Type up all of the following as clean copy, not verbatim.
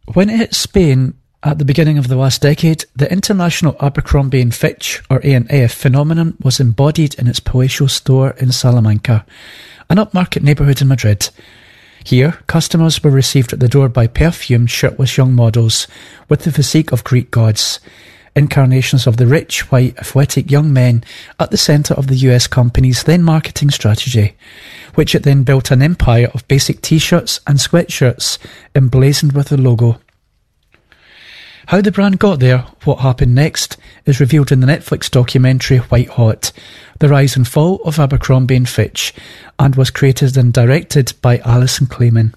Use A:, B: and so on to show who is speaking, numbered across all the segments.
A: When it hit Spain at the beginning of the last decade, the International Abercrombie & Fitch, or A&F, phenomenon was embodied in its palatial store in Salamanca, an upmarket neighbourhood in Madrid. Here, customers were received at the door by perfumed, shirtless young models with the physique of Greek gods, incarnations of the rich, white, athletic young men at the centre of the US company's then marketing strategy, which it then built an empire of basic t-shirts and sweatshirts emblazoned with the logo. How the brand got there, what happened next, is revealed in the Netflix documentary White Hot, The Rise and Fall of Abercrombie & Fitch, and was created and directed by Alison Clayman.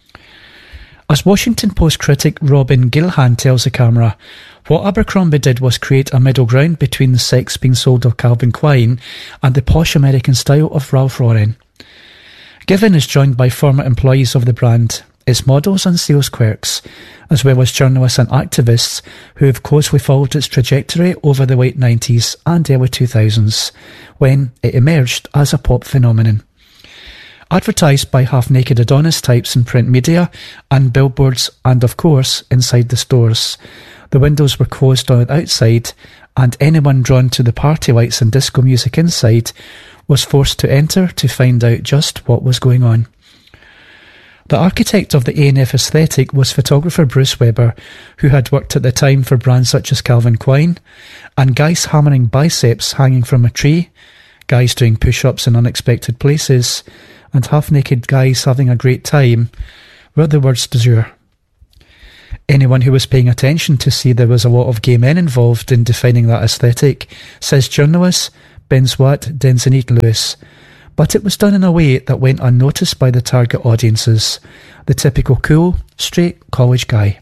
A: As Washington Post critic Robin Gilhan tells the camera, what Abercrombie did was create a middle ground between the sex being sold of Calvin Klein and the posh American style of Ralph Lauren. Given is joined by former employees of the brand, its models and sales clerks, as well as journalists and activists who have closely followed its trajectory over the late 90s and early 2000s, when it emerged as a pop phenomenon. Advertised by half-naked Adonis types in print media and billboards and, of course, inside the stores. The windows were closed on the outside, and anyone drawn to the party lights and disco music inside was forced to enter to find out just what was going on. The architect of the A&F aesthetic was photographer Bruce Weber, who had worked at the time for brands such as Calvin Klein, and guys hammering biceps hanging from a tree, guys doing push-ups in unexpected places, and half-naked guys having a great time were the words du jour. Anyone who was paying attention to see there was a lot of gay men involved in defining that aesthetic, says journalist Ben Swat Denzenit Lewis. But it was done in a way that went unnoticed by the target audiences, the typical cool, straight college guy.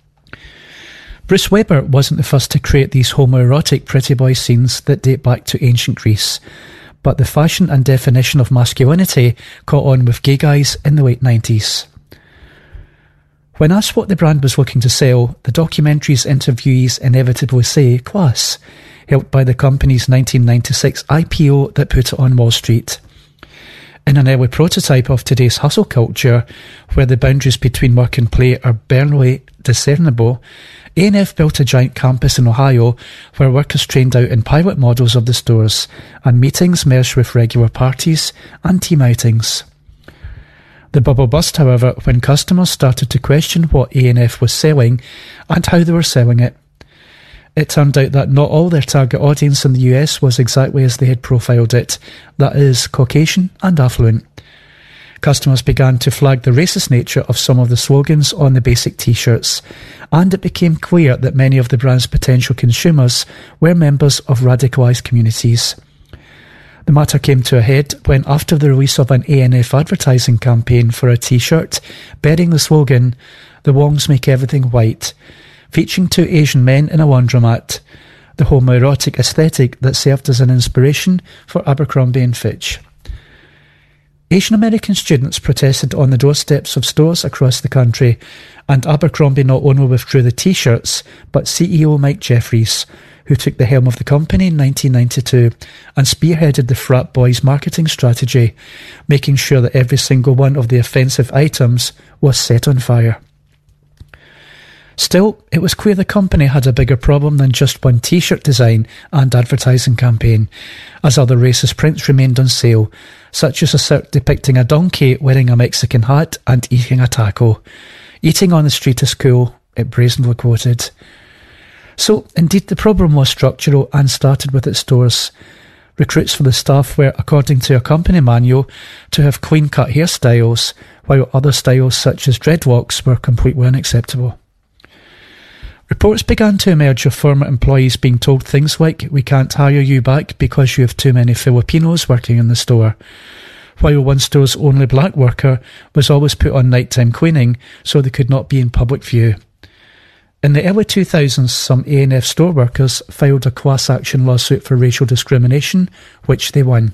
A: Bruce Weber wasn't the first to create these homoerotic pretty boy scenes that date back to ancient Greece, but the fashion and definition of masculinity caught on with gay guys in the late 90s. When asked what the brand was looking to sell, the documentary's interviewees inevitably say class, helped by the company's 1996 IPO that put it on Wall Street. In an early prototype of today's hustle culture, where the boundaries between work and play are barely discernible, A&F built a giant campus in Ohio where workers trained out in pilot models of the stores, and meetings merged with regular parties and team outings. The bubble burst, however, when customers started to question what A&F was selling and how they were selling it. It turned out that not all their target audience in the US was exactly as they had profiled it, that is, Caucasian and affluent. Customers began to flag the racist nature of some of the slogans on the basic t-shirts, and it became clear that many of the brand's potential consumers were members of radicalised communities. The matter came to a head when, after the release of an A&F advertising campaign for a t-shirt bearing the slogan, "The Wongs Make Everything White," featuring two Asian men in a laundromat, the homoerotic aesthetic that served as an inspiration for Abercrombie & Fitch. Asian American students protested on the doorsteps of stores across the country, and Abercrombie not only withdrew the t-shirts, but CEO Mike Jeffries, who took the helm of the company in 1992 and spearheaded the frat boys' marketing strategy, making sure that every single one of the offensive items was set on fire. Still, it was clear the company had a bigger problem than just one t-shirt design and advertising campaign, as other racist prints remained on sale, such as a shirt depicting a donkey wearing a Mexican hat and eating a taco. "Eating on the street is cool," it brazenly quoted. So, indeed, the problem was structural and started with its stores. Recruits for the staff were, according to a company manual, to have clean-cut hairstyles, while other styles such as dreadlocks were completely unacceptable. Reports began to emerge of former employees being told things like, "We can't hire you back because you have too many Filipinos working in the store," while one store's only black worker was always put on nighttime cleaning so they could not be in public view. In the early 2000s, some A&F store workers filed a class action lawsuit for racial discrimination, which they won.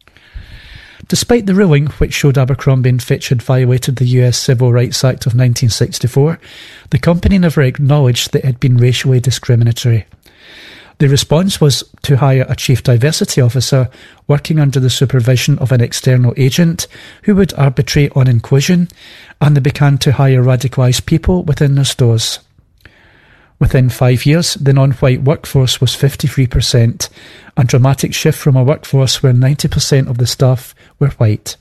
A: Despite the ruling, which showed Abercrombie & Fitch had violated the US Civil Rights Act of 1964, the company never acknowledged that it had been racially discriminatory. The response was to hire a chief diversity officer working under the supervision of an external agent who would arbitrate on inclusion, and they began to hire radicalised people within their stores. Within 5 years, the non-white workforce was 53%, a dramatic shift from a workforce where 90% of the staff were white.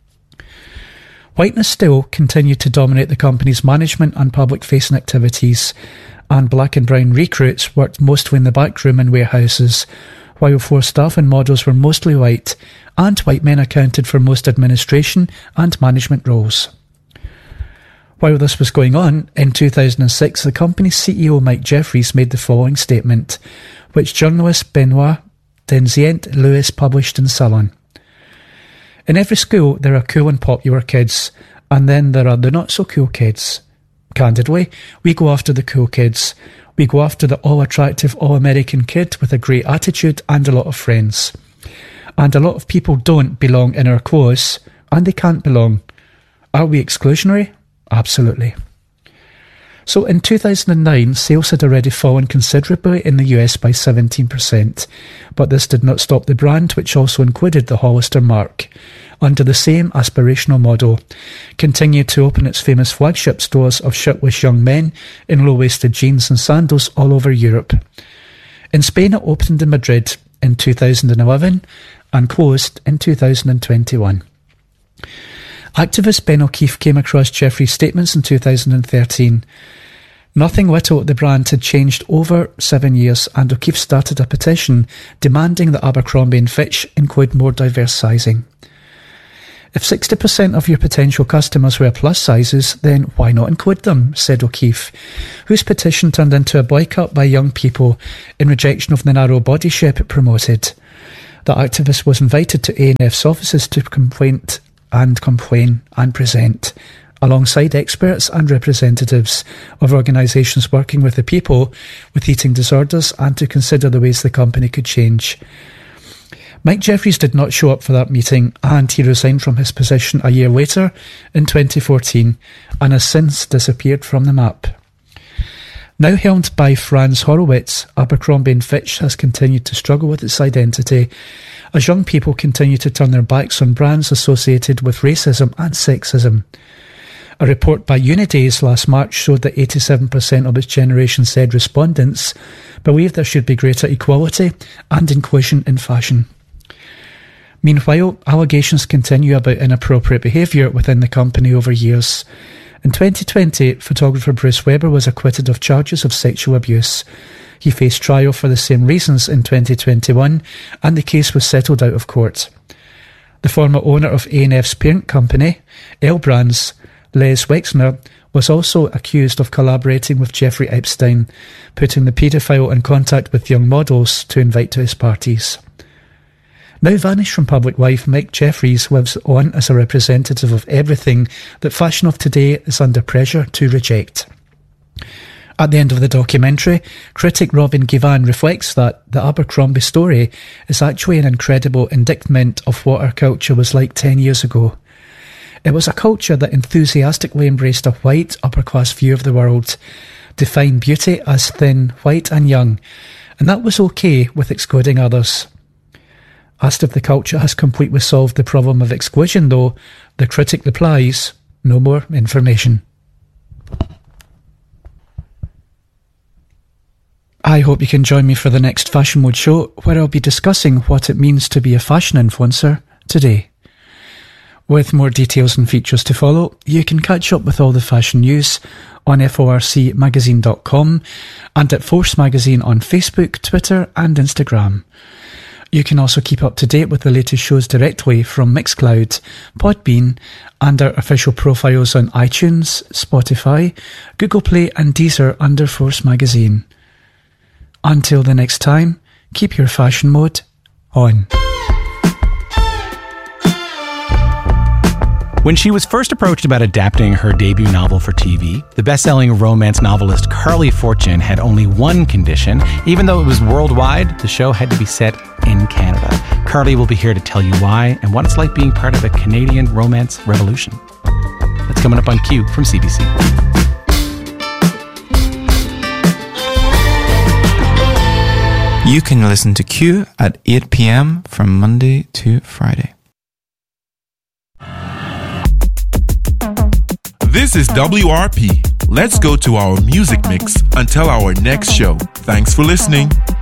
A: Whiteness still continued to dominate the company's management and public-facing activities, and black and brown recruits worked mostly in the back room and warehouses, while floor staff and models were mostly white, and white men accounted for most administration and management roles. While this was going on, in 2006 the company's CEO Mike Jeffries made the following statement, which journalist Benoit Denzient-Lewis published in Salon. In every school there are cool and popular kids, and then there are the not-so-cool kids. Candidly, we go after the cool kids. We go after the all-attractive, all-American kid with a great attitude and a lot of friends. And a lot of people don't belong in our clothes, and they can't belong. Are we exclusionary? Absolutely. So in 2009, sales had already fallen considerably in the US by 17%, but this did not stop the brand, which also included the Hollister mark, under the same aspirational model, continued to open its famous flagship stores of shirtless young men in low-waisted jeans and sandals all over Europe. In Spain, it opened in Madrid in 2011 and closed in 2021. Activist Ben O'Keefe came across Jeffrey's statements in 2013. Nothing little at the brand had changed over 7 years, and O'Keefe started a petition demanding that Abercrombie & Fitch include more diverse sizing. If 60% of your potential customers wear plus sizes, then why not include them, said O'Keefe, whose petition turned into a boycott by young people in rejection of the narrow body shape it promoted. The activist was invited to A&F's offices to complain and present, alongside experts and representatives of organisations working with the people with eating disorders, and to consider the ways the company could change. Mike Jeffries did not show up for that meeting, and he resigned from his position a year later in 2014 and has since disappeared from the map. Now helmed by Franz Horowitz, Abercrombie & Fitch has continued to struggle with its identity as young people continue to turn their backs on brands associated with racism and sexism. A report by Unidays last March showed that 87% of its Generation Z respondents believe there should be greater equality and inclusion in fashion. Meanwhile, allegations continue about inappropriate behaviour within the company over years. In 2020, photographer Bruce Weber was acquitted of charges of sexual abuse. He faced trial for the same reasons in 2021, and the case was settled out of court. The former owner of A&F's parent company, L Brands, Les Wexner, was also accused of collaborating with Jeffrey Epstein, putting the paedophile in contact with young models to invite to his parties. Now vanished from public life, Mike Jeffries lives on as a representative of everything that fashion of today is under pressure to reject. At the end of the documentary, critic Robin Givan reflects that the Abercrombie story is actually an incredible indictment of what our culture was like 10 years ago. It was a culture that enthusiastically embraced a white, upper-class view of the world, defined beauty as thin, white and young, and that was okay with excluding others. Asked if the culture has completely solved the problem of exclusion, though, the critic replies, no more information. I hope you can join me for the next Fashion Mode show, where I'll be discussing what it means to be a fashion influencer today. With more details and features to follow, you can catch up with all the fashion news on forcmagazine.com and at Force Magazine on Facebook, Twitter and Instagram. You can also keep up to date with the latest shows directly from Mixcloud, Podbean and our official profiles on iTunes, Spotify, Google Play and Deezer under Force Magazine. Until the next time, keep your fashion mode on.
B: When she was first approached about adapting her debut novel for TV, the best-selling romance novelist Carly Fortune had only one condition. Even though it was worldwide, the show had to be set in Canada. Carly will be here to tell you why and what it's like being part of a Canadian romance revolution. That's coming up on Q from CBC.
C: You can listen to Q at 8 p.m. from Monday to Friday.
D: This is WRP. Let's go to our music mix until our next show. Thanks for listening.